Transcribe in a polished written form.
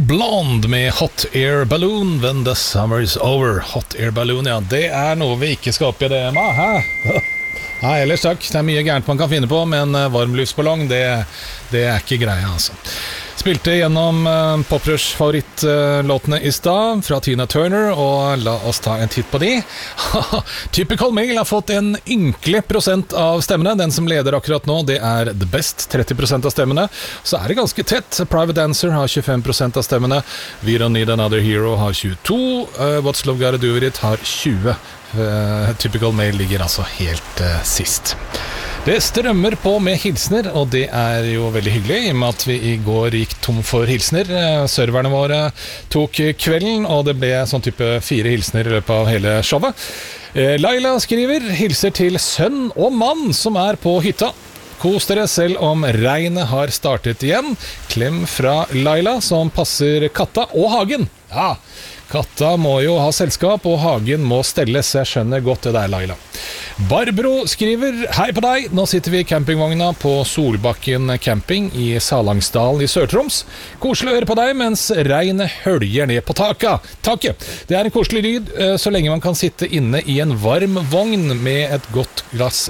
Blonde med Hot Air Balloon when the summer's over. Hot Air Balloon, ja, det noe vi ikke skal opp i det, Emma. Hæ? Nei, ellers takk. Det mye gærent man kan finne på, men varmluftsballong, det ikke greia, altså. Spilte gjennom Poprush favorittlåtene i stad fra Tina Turner, og la oss ta en titt på de. Typical Male har fått en ynkelig prosent av stemmene. Den som leder akkurat nå, det The Best, 30% av stemmene. Så det ganske tett. Private Dancer har 25% av stemmene. We Don't Need Another Hero har 22. What's Love Gotta Do With It har 20. Typical Male ligger altså helt sist. Det strømmer på med hilsner, og det jo veldig hyggelig, i og med at vi i går gikk tom for hilsner. Serverne våre tok kvelden, og det ble sånn type 4 hilsner i løpet av hele showet. Laila skriver, hilser til sønn og mann som på hytta. Kos dere selv om regnet har startet igjen. Klem fra Laila, som passer katta og hagen. Ja, katta må jo ha selskap, og hagen må stelles. Jeg skjønner godt det Laila. Barbro skriver, hei på deg, nå sitter vi i campingvogna på Solbakken camping i Salangsdalen i Sør-Troms. Koselig å høre på deg mens regnet høljer ned på taket. Det en koselig lyd, så lenge man kan sitte inne i en varm vogn med et godt glass